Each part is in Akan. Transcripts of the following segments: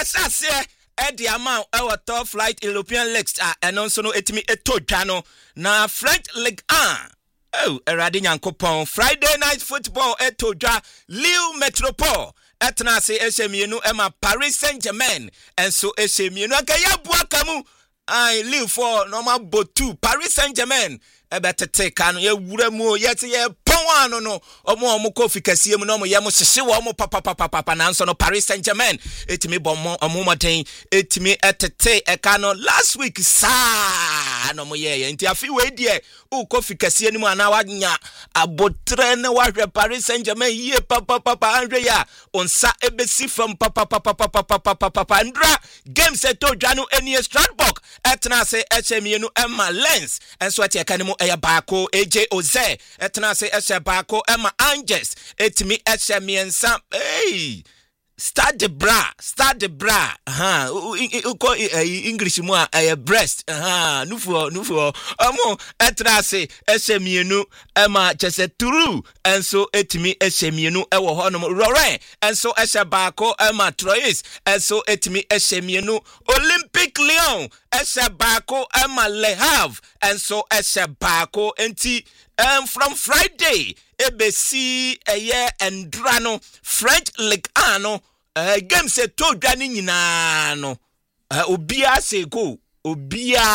Yasase Edi amount our top flight European leagues and also no etimi eto dwano na French Ligue 1. Oh, Eradi Nyankopon Friday night football eto dwa Lille Metropole etna se ehemienu ema Paris Saint-Germain enso ehemienu akaya buakamu ai Lille for normal botu Paris Saint-Germain ebetete kan ye wura mu yete ye pon no omo kofi kasie mu no mo ye mo hyehye wo mo papa na nso no Paris Saint-Germain etimi bommo omo moden etimi etete eka no last week sa no mo ye nti afi we die u kofi kasie ni mu ana wanya abotre ne wahwe Paris Saint-Germain ye papa anhwe ya onsa ebesi from papa ndra game seto dwanu eni Strasbourg etna se ehemienu Emma Lens enso ate eka ni mu eya baako AJ Oze etna se ehye baako Emma Angels etimi ehye miensa start the bra uko English mu breast nufu omo etrase esemienu ema chese turu enso etimi esemienu ewo ho no rore enso ehye baako ema Troyes enso etimi esemienu Olympic Lyon ehye baako ema Le Havre enso ehye baako enti from Friday ebesi eye endrano French Ligue 1 no game se to dwane nyina no obia se go obia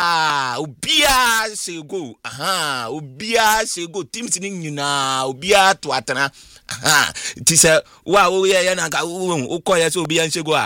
se go obia se go teams ni nyina obia to atana ti se wa wo ye na ka ukoye se obia nse go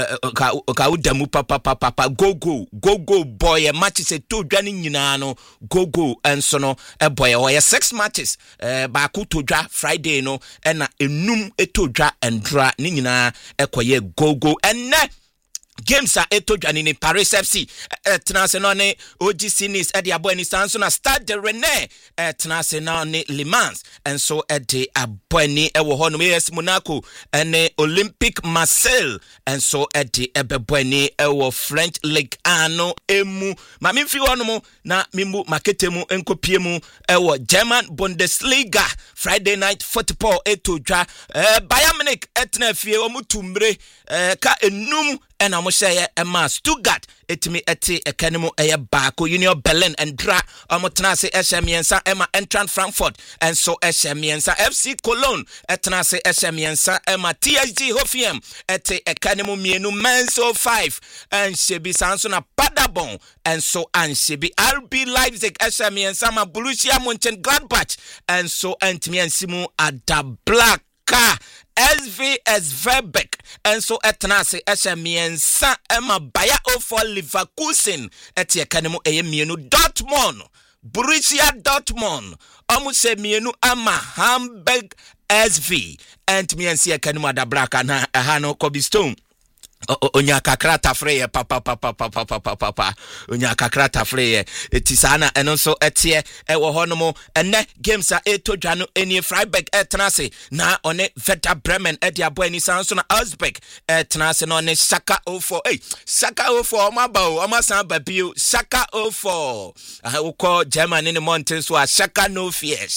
ka udamu papa go boy match se to dwane nyina no go enso no boy o ye 6 matches ba ku to dwa Friday no na enum eto dwa endra ni nyina ekoye go enne games are eto dwane ni Paris FC tenase no ne OGC Nice e de aboani sanso na Stade de Rennes tenase no ne Le Mans enso e de aboani e wo hono AS Monaco ene Olympique Marseille enso e de ebeboani e wo French Ligue 1 no emu ma memfi hono mo na mimbu maketemu enkopiemu e wo German Bundesliga Friday night football eto dwa Bayern Munich etna fie omutumbre ka enum ena mo sheye ema Stuttgart etimi eti ekanemu eye baako Union Berlin endra omotenase ehemiensa ema Eintracht Frankfurt enso ehemiensa FC Cologne etenase ehemiensa ema TSG Hoffenheim eti ekanemu mienu Menso 5 enshebi sanso na Paderborn enso anshebi RB Leipzig ehemiensa ma Borussia Mönchengladbach enso entimi ensimu ada Blacka SVS Verbeek enso etnase ehemiensa ema Bayer 04 Leverkusen eti ekanemu eye mienu Dortmund Borussia Dortmund omuse mienu ama Hamburg SV entimiensi ekanemu ada Blacka na hano Cobblestone onya kakrata freye papa onya kakrata freye etisana enonso etie ewo honomo enne games a eto dwano eni Freiburg etnase na one Werder Bremen edi aboani sanso na Augsburg etnase na one Schalke 04 Schalke 04 omabao omasan bio Schalke 04 uko Germany ni mountain so a Schalke no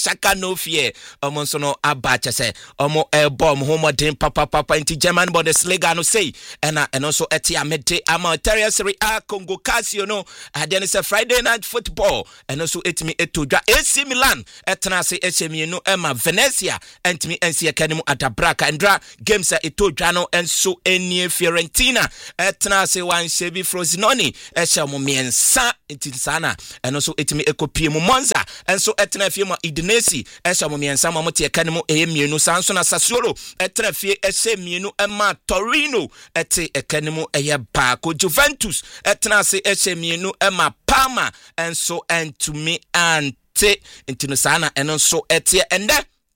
fear omonso no abacha se omo elbom homodin papa inti German Bundesliga no say and also etia mede amateur Serie A Congo Casio no then it's a Friday night football and also etimi etodwa AC Milan etna se ehemienu ema Venezia entimi ensi ekanemu adabraka endra games etodwa no enso enie Fiorentina etna se wanshebi Frosinone ehemo miensa etinsana and also etimi ekopie mu Monza enso etna fie mu Udinese ehemo miensa mo te ekanemu ehemienu sanso na Sassuolo etna fie ehemienu ema Torino eti ekanemu eye baako Juventus etnase ehemienu ema Parma enso entumi ante intino sana enso etie ende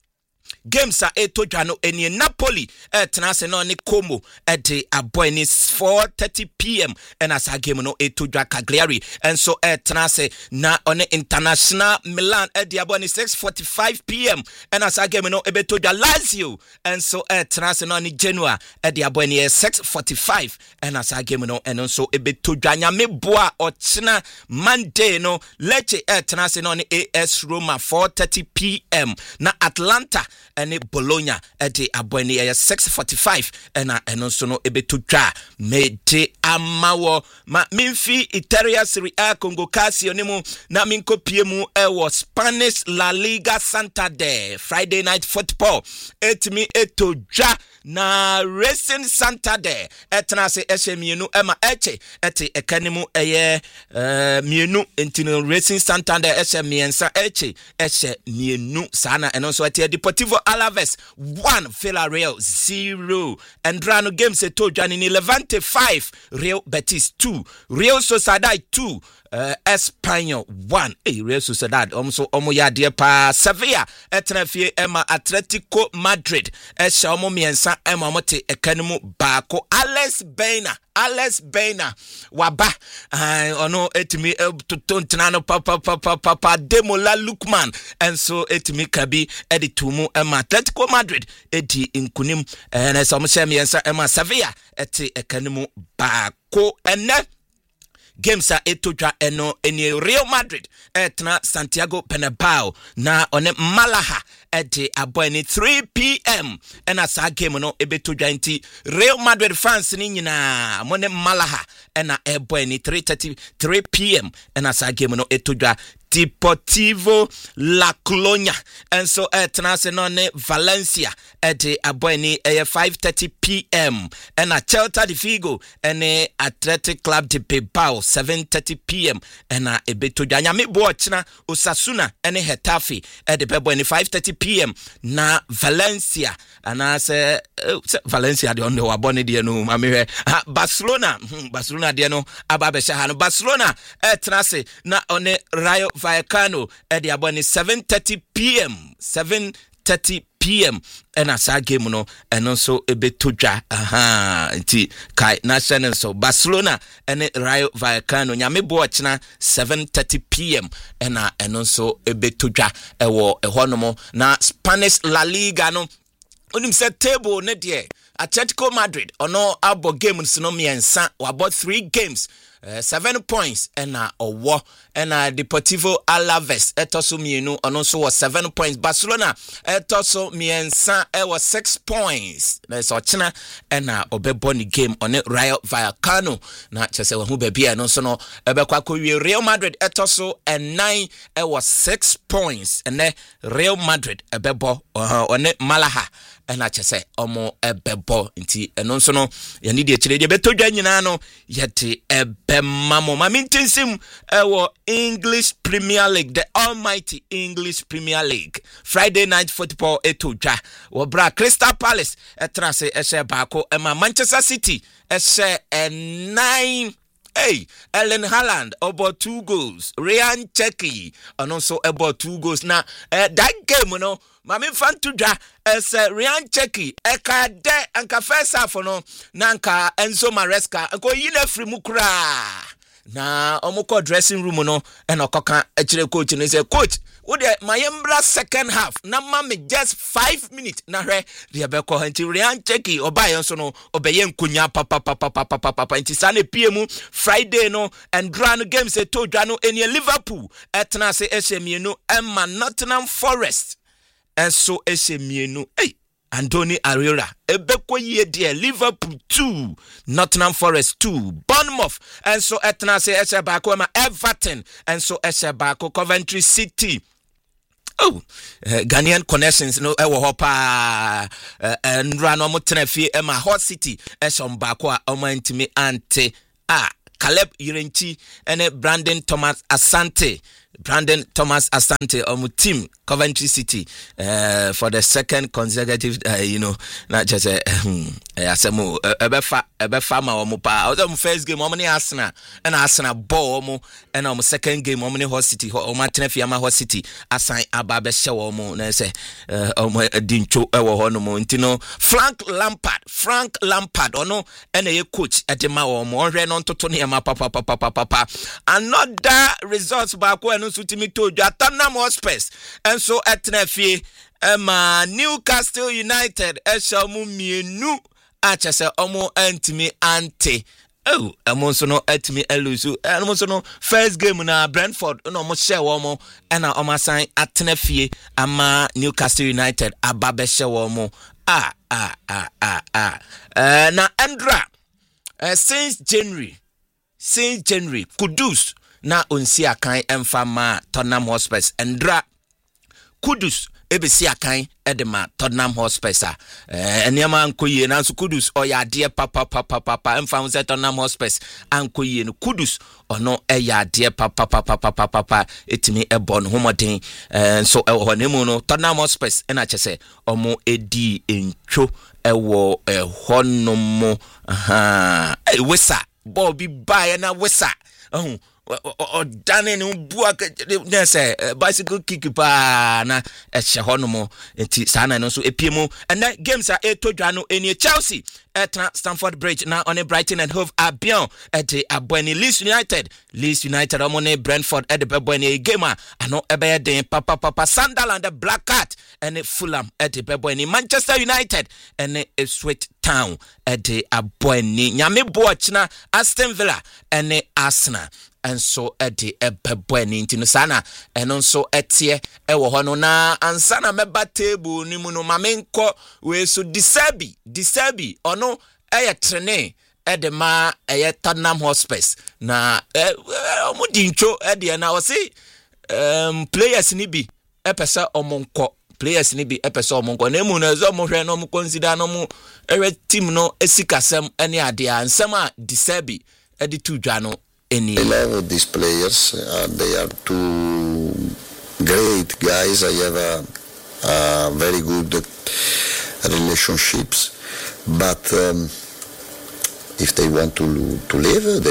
games are etodwa no eni Napoli etnase no ne Como ede aboani 4:30 p.m. and as a game no etodwa Cagliari enso etnase na one International Milan ede aboani 6:45 p.m. and as a game no ebetodwa Lazio enso etnase no ne Genoa ede aboani 6:45 and as a game no enso ebetodwa Nyameboa ochina Monday no Lecce etnase no ne AS Roma 4:30 p.m. na Atlanta ene Bologna ede abone 6:45 ena eno so no ebeto twa mede amawo ma minfi Italia Serie A Congo Casio nemu na minkopie mu ewo Spanish La Liga Santander Friday night football etimi etodwa na Racing Santander etna se mienu ema eche ete ekanimu eye mienu entino Racing Santander miensa eche mienu sana eno so ete Deportivo Alaves 1 Villarreal 0 Endrano games etodwa ni Levante 5 Real Betis 2 Real Sociedad 2 Espanyol 1 Real Sociedad omo ya de pa Sevilla etna fie ema Atletico Madrid omo miensa ema mote ekanimu baako Alex Baina waba ono etimi tutontinano papa Demola Lukman enso etimi kabi editumu ema Atletico Madrid edi inkunim na so mo miensa ema Sevilla eti ekanimu baako ene games are etodwa eno eni Real Madrid etna Santiago Bernabeu na one Malaga ede aboy 3 p.m. ena sa game no ebetodwa nti Real Madrid fans ni nyina mone Malaga ena eboy 3 p.m. ena sa game no etodwa Deportivo La Colonia enso etna se no ne Valencia ede aboy 5:30 p.m. ena Celta de Vigo ene Athletic Club de Bilbao 7:30 p.m. ena ebetodwa nyame boachna Osasuna ene Getafe ede beboy 5:30 p.m. na Valencia ana se Valencia de on the wabone de no mamehwe Barcelona de no ababesha ha no Barcelona etna se na one Rayo Vallecano ede abone 7:30 p.m. 7:30 p.m. ena sa game no eno so ebetodwa nti kai national so Barcelona ene Rayo Vallecano nyame boachna 7:30 p.m. ena eno so ebetodwa ewo ehonomo na Spanish La Liga no onim se table ne de Atletico Madrid ono abo games no miensa wabo 3 games 7 points ena owo ena Deportivo Alaves etoso mienu ono so 7 points Barcelona etoso miensa ewo 6 points na so china ena obebo ni game on Rayo Vallecano na chese wo hu bebia no so no ebekwa kowie Real Madrid etoso 9 ewo 6 points ene Real Madrid ebebo on Malaga ena chese omo ebebo nti eno so no yani de chire de betodwa nyina no yete ebemamo mamintinsim ewo English Premier League, the almighty English Premier League. Friday night football etodwa. Wobra Crystal Palace etrase eshe baako ema Manchester City eshe 9. Hey, Erling Haaland about 2 goals. Ryan Cherki and also about 2 goals. Now, that game, Mami fan to dra as Ryan Cherki, Eka de anka first half no nanka Enzo Maresca anko yile free mukra. Na omoko dressing room no and okoka echire coach and say coach wo de mayembra second half na mama just 5 minutes na hwe de beko hanti Ryan Cherki obaye so no obeye nkunya papa nti sane PM Friday no and grand games etodwa no eni Liverpool etna se ehemienu emma Nottingham Forest enso ehemienu Anthony Ariola ebeko ye de Liverpool 2 Nottingham Forest 2 Bournemouth and so etna se Eshebako ma Everton and so Eshebako Coventry City. Ghanaian connections no ewo hopa nra no motrefi ema Hot City eshombako a omantimi ante Caleb Irenchi and Brandon Thomas Asante on team Coventry City for the second consecutive not just asemo ebefa ma omo pa o first game omo ni Arsenal and Arsenal ball omo and omo second game omo ni Hot City omo tenafia ma Hot City assign ababe she omo na say omo dincho ewo ho no mo ntino Frank Lampard ono and a coach edema omo hwe no ntoto ne ma papa another results back when Sutimi told you Tottenham Hotspur and so etnefie Newcastle United eshamu mienu achese omo antimi ante Oh, amonso no etimi elusu. Amonso no first game na Brentford no mo share wo mo na o masan atena fie ama Newcastle United ababe share wo mo. Na Andra since January Kudus na onsi akan emfama Tottenham Hotspur. Andra Kudus ebesi akan edema Tottenham Hotspur eniama ankoye na so Kudus oya de papa emfam se Tottenham Hotspur ankoye no Kudus ono eya de papa etimi ebon homoden so ehonemu no Tottenham Hotspur na chese omo edi entwo ewo honomo wesa ball bi buy na wesa or dane no buak say bicycle kick pa na ehye honomo enti sana no so epiemu and then games are etodwa no eni Chelsea at Stamford Bridge now on a Brighton and Hove Albion at the Abweni Leeds United on Brentford at the Bebweni game ano ebe den papa Sunderland the Black Cat and Fulham at the Bebweni Manchester United and Ipswich Town at the Abweni nyame boachna Aston Villa and Arsenal and so at the Bebweni intino sana and also etie ewo hono na ansana meba table ni muno mamenko we so disabi ono eye trene edema eye Tottenham Hotspur na omudincho ede na osi players ni bi epesa omonko players ni bi epesa omonko na emu na ezo mo hwe no mo consider no mo team no esikasem ene ade ansem a disabi ede tudwa no. I love these players. They are two great guys. I have a very good relationships. But if they want to live,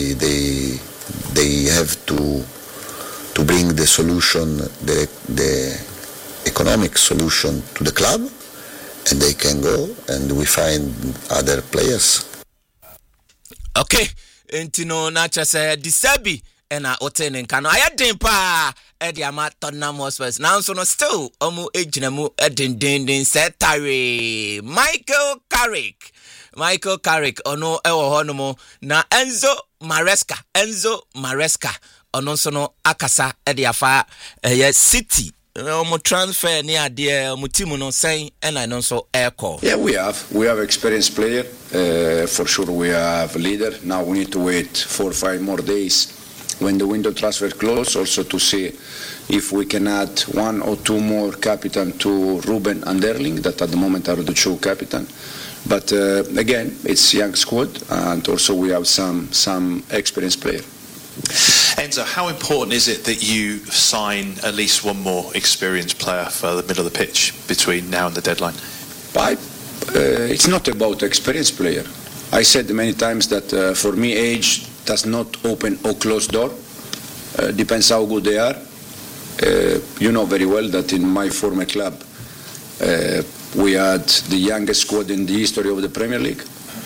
they have to bring the solution, the economic solution to the club, and they can go, and we find other players. Okay. Entino na chase disabi ena otene nkano ayadin pa edi ama Tottenham Hotspur now so no still omu ejinamu edindindin setare Michael Carrick ono ewo hono na Enzo Maresca ono so no akasa edi afa City omo transfer ni ade omo team no sen ena no so echo. Yeah, we have experienced player. For sure we have a leader. Now we need to wait 4 or 5 more days when the window transfer close also to see if we can add 1 or 2 more captain to Ruben and Erling that at the moment are the 2 captain. But again, it's young squad and also we have some experienced player. Enzo, how important is it that you sign at least one more experienced player for the middle of the pitch between now and the deadline? It's not about experienced player. I said many times that for me age does not open or close door. Depends how good they are. You know very well that in my former club we had the youngest squad in the history of the Premier League.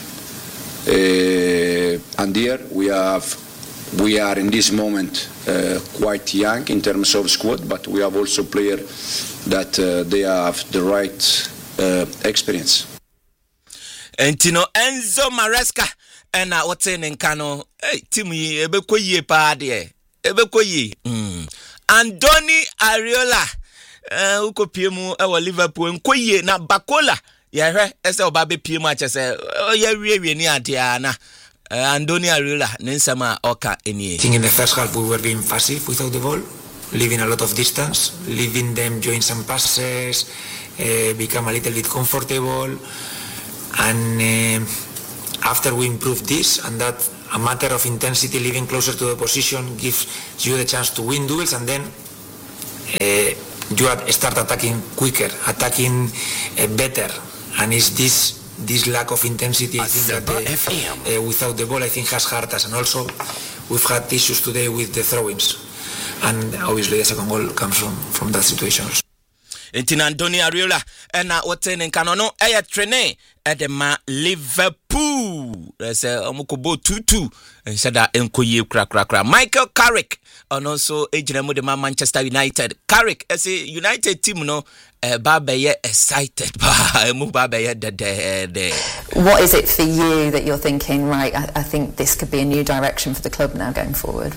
And here we are in this moment quite young in terms of squad, but we have also players that they have the right experience. Entino Enzo Maresca ena otene nkano team yi ebekoyie pa de ebekoyie Andoni Areola ukopiemu ewo Liverpool nkoyie na Bakola yehwe ese oba be piemu achese ya wiewie ni ade ana Andoni Areola nensama oka enie. I think in the first half we were being passive without the ball, leaving a lot of distance, leaving them join some passes, become a little bit comfortable, and after we improved this, and that a matter of intensity, living closer to the position gives you the chance to win duels, and then you start attacking quicker, attacking better, and it's this lack of intensity, I think that without the ball, I think has hurt us, and also we've had issues today with the throw-ins, and obviously the second goal comes from that situation also. Entina Andoni Areola ena otene nkanono eya trene edema Liverpool ese omukobo 2-2 ensada enkoye kra Michael Carrick and also ejina mu de Manchester United. Carrick ese United team no Babaye excited. Babaye de. What is it for you that you're thinking, right, I think this could be a new direction for the club now going forward?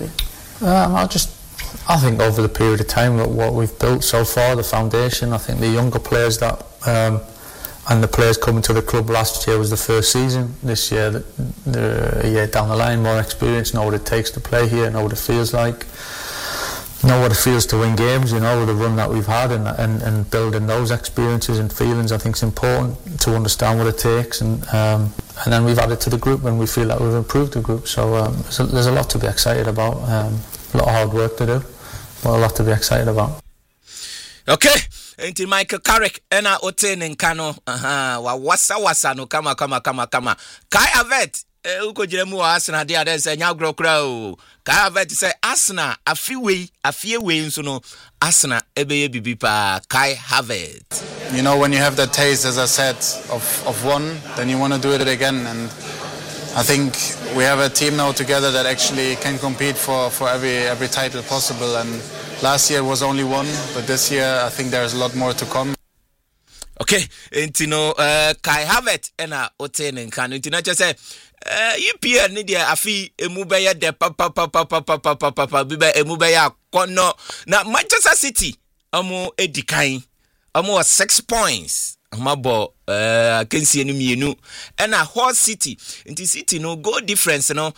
I think over the period of time, what we've built so far, the foundation, I think the younger players that and the players coming to the club last year was the first season. This year, they're a year down the line, more experience, know what it takes to play here, know what it feels like, know what it feels to win games, with the run that we've had, and building those experiences and feelings, I think is important to understand what it takes, and then we've added to the group and we feel that we've improved the group, so there's a lot to be excited about, a lot of hard work to do, but a lot to be excited about. Okay. Enti Michael Carrick ena ote nkano wa wasa no kama Kai Havertz uko jiremu wa Arsenal dia den se nya grokra o Kai Havertz say Arsenal afie we nso no Arsenal ebeye bibi pa Kai Havertz. When you have that taste, as I said, of one, then you want to do it again, and I think we have a team now together that actually can compete for every title possible, and last year was only one, but this year I think there's a lot more to come. Okay, Intino Kai Havertz ena oten nkano Intino say EPL ni dia afi emubeya de papa bibe emubeya kono na Manchester City omo edikan omo 6 points amabo kensi enu mienu ena Hull City inti City no goal difference no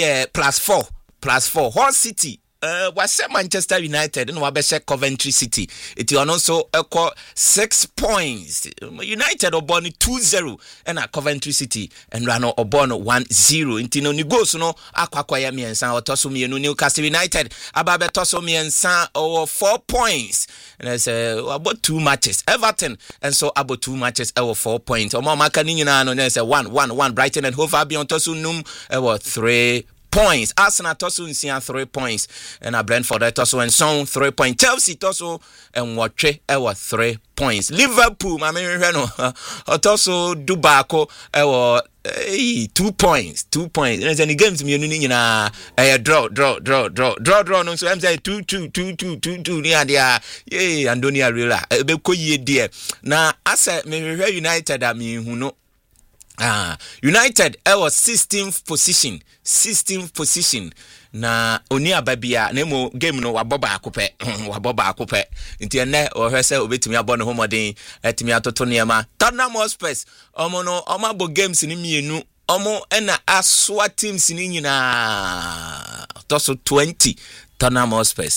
+4 Hull City was Manchester United and Wabeshe Coventry City. It is also 6 points. United are born 2-0 and Coventry City and Rano are born 1-0. Intino ni goes no akwakwaya miensa or Tosumi and Newcastle United ababe Tosumi and San or 4 points. And I say about 2 matches. Everton and so about 2 matches over 4 points. Omo makanina no say 1 Brighton and Hove Albion Tosu Num 3 points. Arsenal tosu nsia 3 points and Brentford tosu and so 3 points. Chelsea tosu and watche 3 points. Liverpool mama no tosu dubako 2 points. And then the games me nyina draw no so I'm say 2 near there Andonia Rila be koye there na asa me United me hu no United was 16th position na oni ababia na mo game no waboba akopɛ nti ene o hwese obetumi abɔ no homoden etimi atoto niema Tottenham Hotspur omo abo games ni mienu omo ena aswa teams ni nyina toso 20 Tottenham Hotspur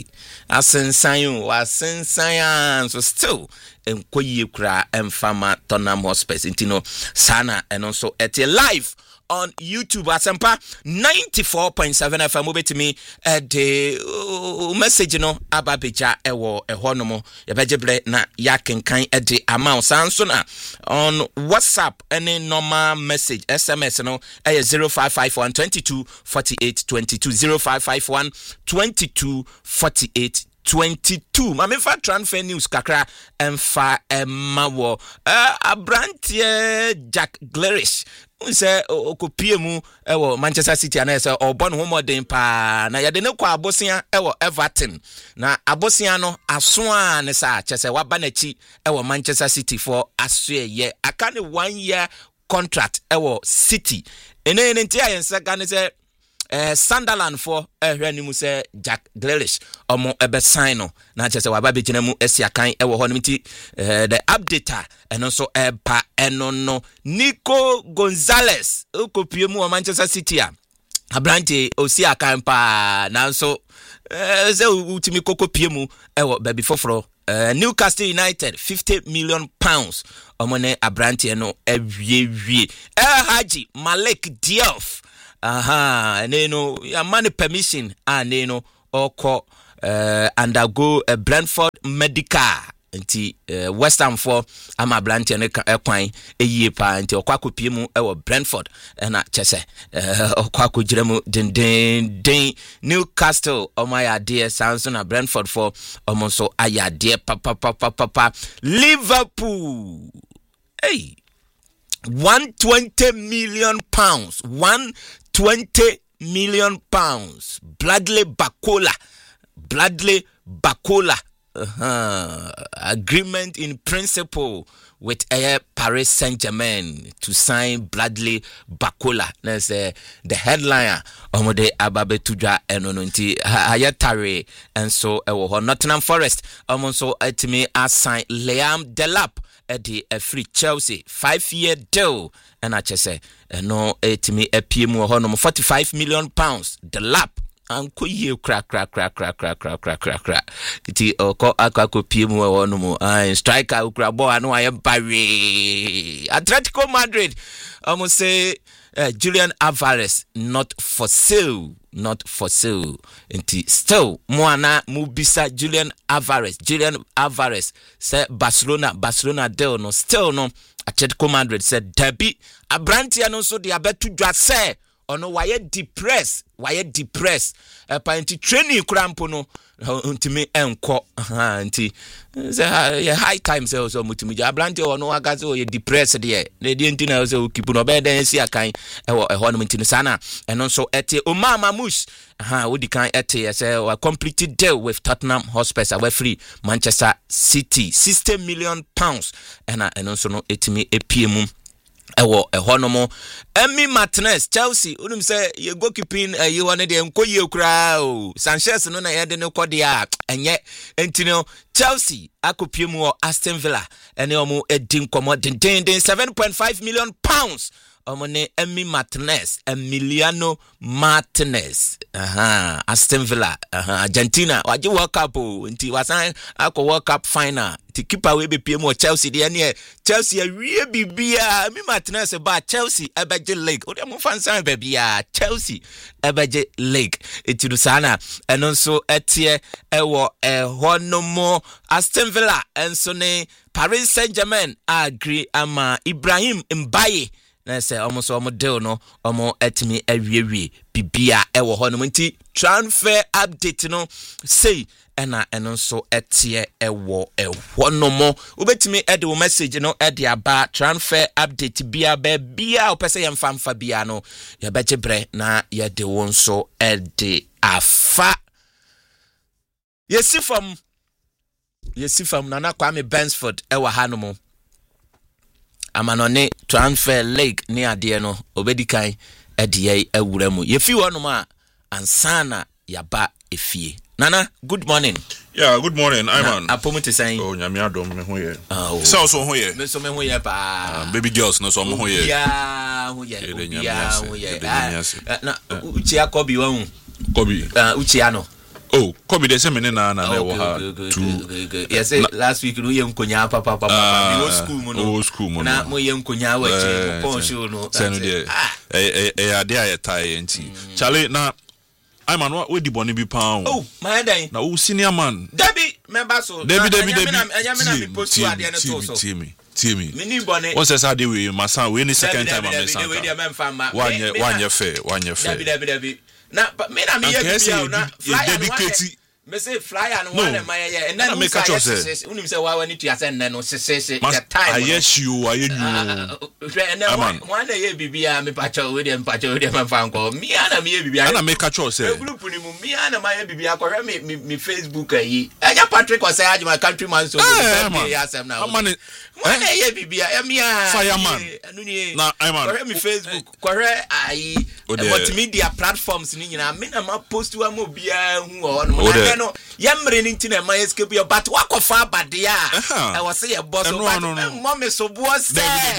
asensan so still enkoyie kura emfama Tottenham Hotspur intino sana eno so et live on YouTube Asempa 94.7 FM obetimi de message no ababeja ewo ehonomo yebejebre na yakenkan de amount sansona on WhatsApp any normal message SMS no 0551 22 48 22 0551 22 48 22. Mamifa transfer news kakra emfa emawo abrantie Jack Grealish unse okopie mu ewo Manchester City na ese obon homoden pa na yade ne kwa abosia ewo Everton na abosia no aso a ne sa chese waba na chi ewo Manchester City for asoye aka ne 1 year contract ewo City ene nti ayensa ga ne se Sunderland for hwanimu se Jack Grealish omo ebe sign no na chese waba be gina mu esiakan ewo ho nimti the updater eno so eba eno no Nico Gonzalez okopie mu Manchester City a abrante osiakan pa na so ze ultimi kokopie mu ewo baby foforo Newcastle United £50 million omone abrante eno ewie Haji Malik Diop neno ya money permission neno oko undergo a Brentford medical nti West Ham for ama blanche ne kwan eyie pa nti okwakopie mu ewo Brentford na chese okwakogiremu den Newcastle omaya de Samson na Brentford for omonso aya de papa Liverpool 120 million pounds 120 million pounds Bradley Bacola agreement in principle with Paris Saint-Germain to sign Bradley Barcola. That's the headliner. Omode ababe tuja enonunti hayatare and so Nottingham Forest. So etimi assign Liam Delap at a free Chelsea 5-year deal. And I just say no etimi epiemu hono 45 million pounds. Delap. Anko ye crack. Iti oko akako piemu wonu mu striker ukra bo anu aye bare Atletico Madrid almost say Julian Alvarez not for sale. Inti still Moana Mubisa Julian Alvarez say Barcelona deal no still no Atletico Madrid said Debbie Abrantia no so dia betu dwa say ono why depressed panti training crampo no ntimi enko anti high time say so mutimi ablante ono agaze o depressed there na die ntina so keep no be den si akan ho no ntini sana eno so ete Omar Mush wodi kan ete say we completed deal with Tottenham Hotspur away free Manchester City 60 million pounds eno so no etimi epiemu ewo ehonomo Emi Martinez Chelsea unum say ye goalkeeping ye one de enkoye kura o Sanchez no na ye de ne kodia enye entino Chelsea akopiemu o Aston Villa ene omo edin komo den 7.5 million pounds omone Emi Martinez Emiliano Martinez Aston Villa Argentina waje World Cup nti wasan akọ World Cup final ti keeper we be PM Chelsea de ne Chelsea awie bibia Emi Martinez ba Chelsea ebeje league o dem fansan bibia Chelsea ebeje league etiru sana eno so etie ewo honomo Aston Villa enso ne Paris Saint-Germain agree ama Ibrahim Mbaye na say almost deal no etimi awie bibia ewo ho no nti transfer update no say eno so etie ewo no mo ubetimi ede wo message no ede aba transfer update bia opese yemfa bia no ye bejebre na ye de won so ede afa yesi from Nana Kwame Bensford ewa hanomo amanone transfer league ni ade no obedikan ede awura mu ye fi wono ma ansana yaba efie Nana good morning. Yeah, good morning. I'm apomuti saying oh nyame adom me ho ye so ho ye me so me ho ye pa baby girls no so mo ho ye ya ho ye na uchi akobi wa hu kobi uchi ano oh kobi de se me na wo ha to yes last week no ye nkonya papa we school mo na mo ye nkonya wa che pon show no senu de ade ayetai enti chale na I'm on what di boni bi pa oh my dan na wo senior man Debbie member so Debbie me post to ade na to so tie me mini boni what says ade we masa we ni second time am mesa one year fair Debbie na me na me ye na dedicate me say flyer no one my yeah and then make a choice unim say why need to ascend no say the time ayesu ayenyu and then one day bibia me pacho we dem fan ko me ana me bibia ana make a choice group ni mu me ana my bibia ko me Facebook ayi anya Patrick was say my countryman so asem na one day bibia me fireman na I'm me Facebook ko ayi multimedia platforms ni nyina me na ma post wa mo bia hu o no yemre ni ntina ma escape your but wakofa bade a was say your boss mom so boss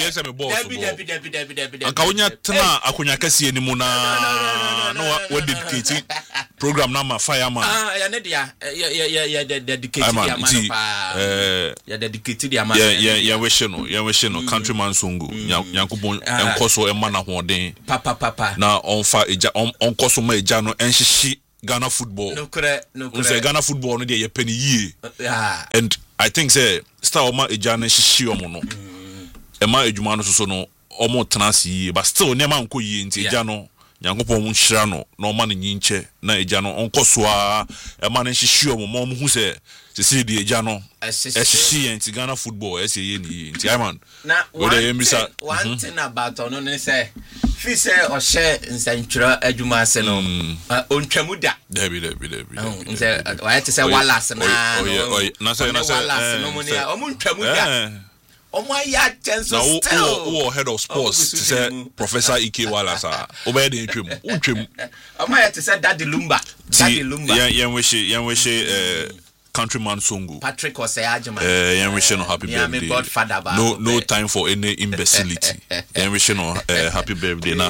Debbie anka wonya tena akonya kase ni mu na no we dedicate program na ma fireman ya ne dia ya dedicate dia man pa ya dedicate dia man ya we no countryman songo yankobon enkoso ema na hoden papa na onfa eja onkoso ma eja no enhyehi Ghana football. No correct. Say Ghana football no dey ye penny ye. And I think say star oma ejana hihie omo no. Ema edwuma no so no omo transi but still nema nko ye nti eja no Nyankopɔn mu nhyira no na ɔma no nyinche na agya no ɔnkɔ so a ɛma no nhyehyɛ ɔmo ma ɔmo hu sɛ sisi de agya no ɛhyehyɛ yɛn ti Ghana football ɛsɛ yɛ ni nti Iman na one thing about ono ne sɛ fi sɛ ɔhyɛ nsɛntwerɛ adwuma ase no ontwamu da dabi sɛ ɔyɛ te sɛ Wallace na Wallace no mo ne ɔmo ntwamu da ɔmo ayɛ chance still head of sports to say Professor Ike Wallace obey the twem ɔmo ayɛ te sɛ Daddy Lumba yɛn wish countryman Songo Patrick Osei-Agyemang yɛn wish no happy birthday no time for any imbecility yɛn wish no happy birthday na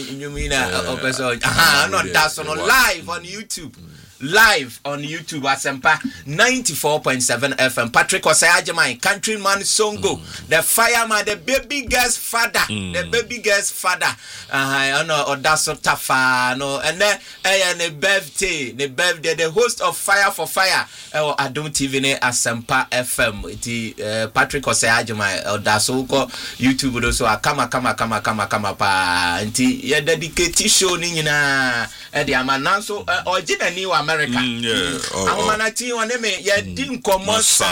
no that's on live on YouTube Asempa 94.7 FM. Patrick Osei-Agyemang, countryman Songo, the fireman, the baby girl's father, the baby girl's father. Odaso Tafa, no, and then the birthday, the host of Fire for Fire, Adom TV ne Asempa FM. Patrick Osei-Agyemang, Odaso ko YouTube also kama pa. Nti ye dedicate show ni nyina e dia mananso original ni America. Amanati one me ye din komosa.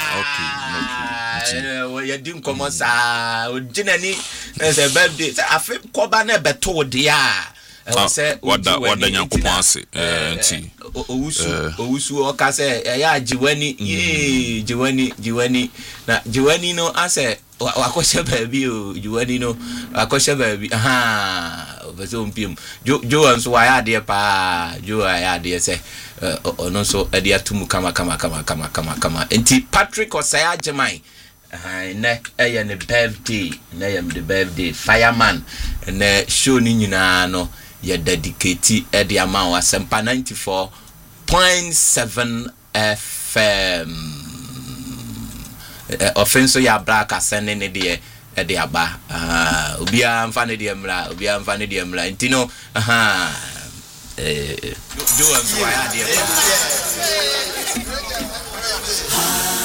Okay. Ye din komosa. Ojinani is a birthday. Say afi koba na beto dia. Say wada Nyankopon ase. Nti. Owusu oka say ya jiwani jiwani na jiwani no ase wakoshe baby o jiwani no wakoshe baby bezo mpim jo anso wa ya de pa jo ya de se ono so e de atumu kama enti Patrick Osei-Agyemang ne eye ne birthday na yam the birthday fireman na show ni nyina no ye dedicate e de ama wa Asempa 94.7 FM offenso ya black asene ne de de aba obia mfa ne de mra ntino jo anso ya de